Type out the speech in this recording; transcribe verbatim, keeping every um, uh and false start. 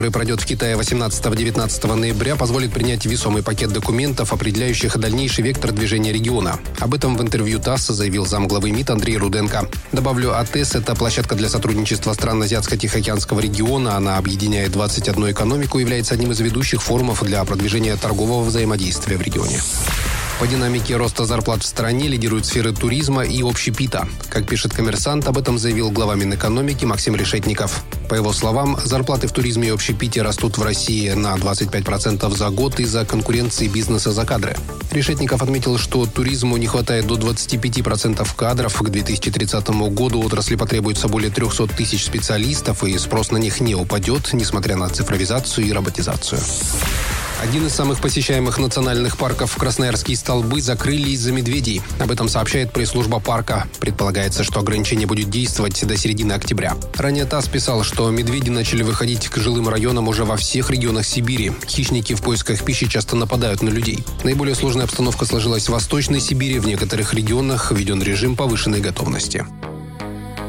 который пройдет в Китае восемнадцатого-девятнадцатого ноября, позволит принять весомый пакет документов, определяющих дальнейший вектор движения региона. Об этом в интервью ТАСС заявил замглавы МИД Андрей Руденко. Добавлю, АТЭС – это площадка для сотрудничества стран Азиатско-Тихоокеанского региона. Она объединяет двадцать одну экономику и является одним из ведущих форумов для продвижения торгового взаимодействия в регионе. По динамике роста зарплат в стране лидируют сферы туризма и общепита. Как пишет «Коммерсант», об этом заявил глава Минэкономики Максим Решетников. По его словам, зарплаты в туризме и общепите растут в России на двадцать пять процентов за год из-за конкуренции бизнеса за кадры. Решетников отметил, что туризму не хватает до двадцати пяти процентов кадров. К две тысячи тридцатому году отрасли потребуется более трехсот тысяч специалистов, и спрос на них не упадет, несмотря на цифровизацию и роботизацию. Один из самых посещаемых национальных парков, Красноярские Столбы, закрыли из-за медведей. Об этом сообщает пресс-служба парка. Предполагается, что ограничение будет действовать до середины октября. Ранее ТАСС писал, что медведи начали выходить к жилым районам уже во всех регионах Сибири. Хищники в поисках пищи часто нападают на людей. Наиболее сложная обстановка сложилась в Восточной Сибири. В некоторых регионах введен режим повышенной готовности.